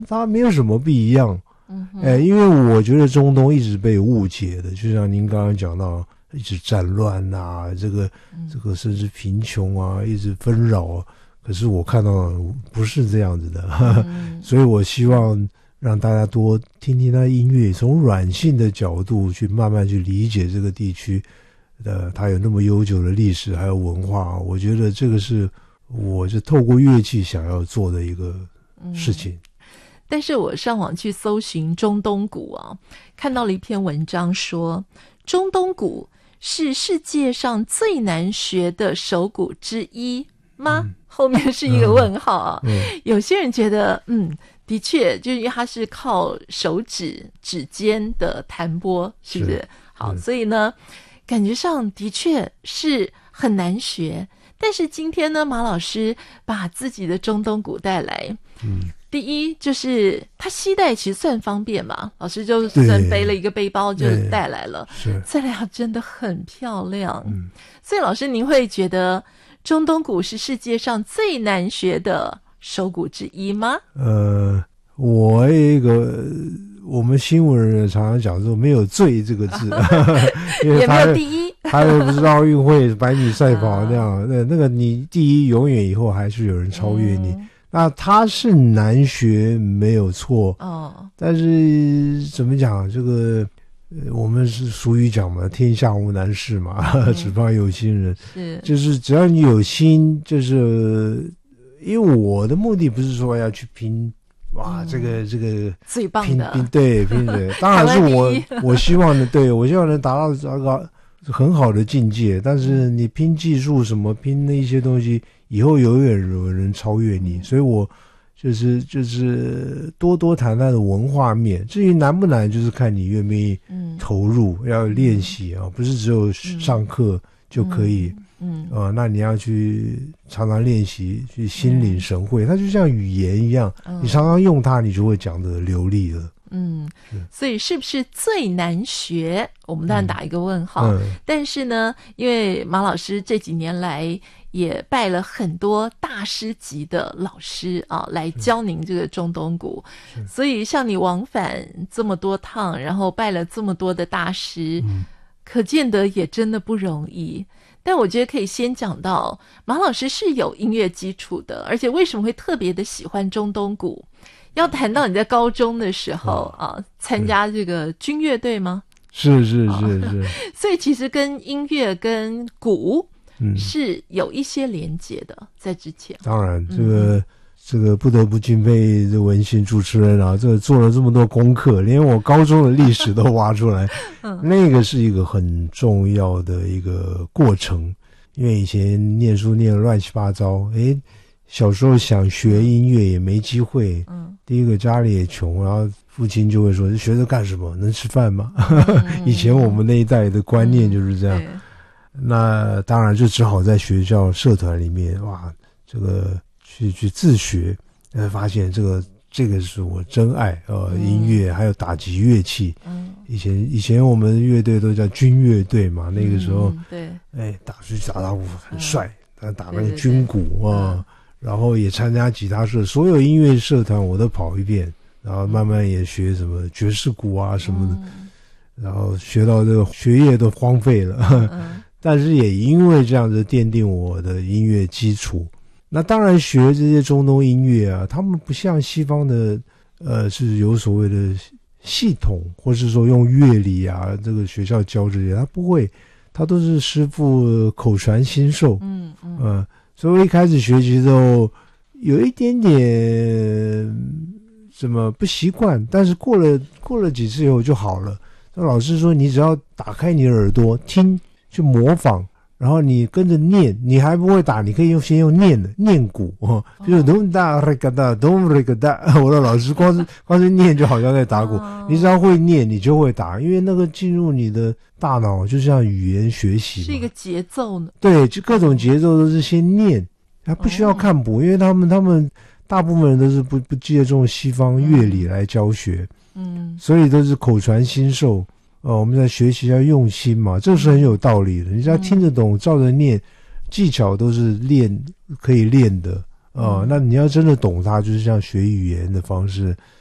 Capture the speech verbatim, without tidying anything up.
它没有什么不一样。嗯，哎，因为我觉得中东一直被误解的，就像您刚刚讲到，一直战乱啊，这个、嗯、这个甚至贫穷啊，一直纷扰啊。可是我看到不是这样子的，嗯、所以我希望让大家多听听他音乐，从软性的角度去慢慢去理解这个地区的，它有那么悠久的历史还有文化。我觉得这个是我是透过乐器想要做的一个事情。嗯， 但是我上网去搜寻中东鼓啊，看到了一篇文章说，中东鼓是世界上最难学的手鼓之一吗？嗯、后面是一个问号啊。嗯嗯、有些人觉得，嗯，的确，就是因为它是靠手指指尖的弹拨，是不是？是好，所以呢，感觉上的确是很难学。但是今天呢，马老师把自己的中东鼓带来，嗯。第一就是它携带其实算方便嘛，老师就算背了一个背包就带来了。是，再来它真的很漂亮。嗯，所以老师您会觉得中东鼓是世界上最难学的手鼓之一吗？ 呃，我有一个我们新闻人常常讲说没有最这个字，因为也没有第一。 他又不是奥运会百米赛跑那样，那那个你第一永远以后还是有人超越你。嗯，那它是难学没有错哦，但是怎么讲，这个呃我们是俗语讲嘛，天下无难事嘛，嗯、只怕有心人。是，就是只要你有心，就是因为我的目的不是说要去拼，哇，嗯、这个这个最棒的， 拼拼对拼的，当然是我我希望的，对我希望能达到这个很好的境界，但是你拼技术什么，拼那些东西。以后永远有人超越你，所以我就是就是多多谈它的文化面。至于难不难，就是看你愿不愿意投入，嗯、要练习啊，不是只有上课就可以。嗯，嗯呃，那你要去常常练习，去心领神会。嗯、它就像语言一样，嗯、你常常用它，你就会讲得流利了。 嗯，所以是不是最难学？我们当然打一个问号。嗯嗯、但是呢，因为马老师这几年来也拜了很多大师级的老师啊，来教您这个中东鼓，所以像你往返这么多趟，然后拜了这么多的大师，嗯、可见得也真的不容易。但我觉得可以先讲到马老师是有音乐基础的，而且为什么会特别的喜欢中东鼓？要谈到你在高中的时候、哦、啊，参加这个军乐队吗？ 是是是是， 所以其实跟音乐跟鼓是有一些连结的，在之前。 当然，这个、嗯、这个不得不敬佩这文心主持人啊，这个做了这么多功课，连我高中的历史都挖出来，嗯、那个是一个很重要的一个过程，因为以前念书念得乱七八糟，诶。小时候想学音乐也没机会，嗯，第一个家里也穷，然后父亲就会说：“学这干什么？能吃饭吗？”嗯、以前我们那一代的观念就是这样。嗯、那当然就只好在学校社团里面，哇，这个去去自学，呃，发现这个这个是我真爱，呃，嗯、音乐还有打击乐器。嗯，以前以前我们乐队都叫军乐队嘛，那个时候，嗯、对，哎，打出去打打鼓很帅，嗯、打那个军鼓啊。对对对嗯然后也参加吉他社，所有音乐社团我都跑一遍，然后慢慢也学什么爵士鼓啊什么的，嗯、然后学到这个学业都荒废了，嗯、但是也因为这样子奠定我的音乐基础。那当然学这些中东音乐啊，他们不像西方的，呃，是有所谓的系统，或是说用乐理啊，这个学校教这些，他不会，他都是师傅口传心授，嗯嗯。呃所以我一开始学习的时候有一点点怎么不习惯，但是过了过了几次以后就好了。那老师说你只要打开你的耳朵听，去模仿，然后你跟着念，你还不会打，你可以用先用念的念鼓哦，比如咚哒瑞嘎哒咚瑞嘎哒，我的老师光是光是念就好像在打鼓，哦、你只要会念你就会打，因为那个进入你的大脑就像语言学习嘛， 是一个节奏呢。 对，就各种节奏都是先念，还不需要看谱，哦、因为他们他们大部分人都是不不借重西方乐理来教学，嗯，所以都是口传心授。呃，我们在学习要用心嘛，这是很有道理的。你只要听得懂，照着念，技巧都是练可以练的啊、呃嗯那你要真的懂它，就是像学语言的方式，